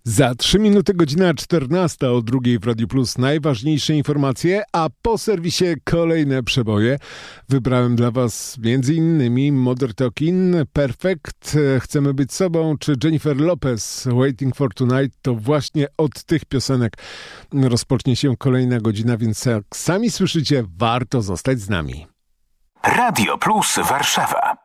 Za 3 minuty godzina 14 o 2 w Radiu Plus najważniejsze informacje, a po serwisie kolejne przeboje. Wybrałem dla Was m.in. Modern Talking, Perfect, Chcemy być sobą, czy Jennifer Lopez, Waiting for Tonight. To właśnie od tych piosenek rozpocznie się kolejna godzina, więc jak sami słyszycie, warto zostać z nami. Radio Plus Warszawa.